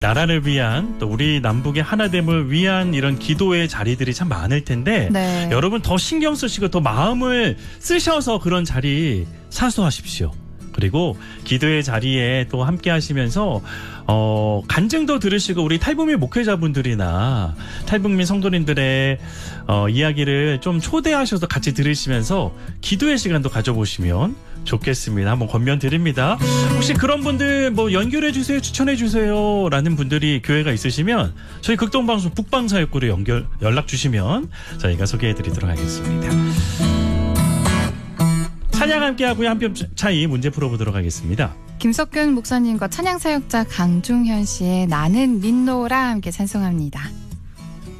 나라를 위한 또 우리 남북의 하나됨을 위한 이런 기도의 자리들이 참 많을 텐데 네. 여러분 더 신경 쓰시고 더 마음을 쓰셔서 그런 자리 사수하십시오. 그리고 기도의 자리에 또 함께 하시면서 간증도 들으시고 우리 탈북민 목회자분들이나 탈북민 성도님들의 이야기를 좀 초대하셔서 같이 들으시면서 기도의 시간도 가져보시면 좋겠습니다. 한번 권면드립니다. 혹시 그런 분들 뭐 연결해 주세요, 추천해 주세요 라는 분들이 교회가 있으시면 저희 극동방송 북방사역구로 연락 주시면 저희가 소개해 드리도록 하겠습니다. 찬양 함께 하고요. 한 뼘 차이 문제 풀어보도록 하겠습니다. 김석균 목사님과 찬양사역자 강중현 씨의 나는 민노라 함께 찬송합니다.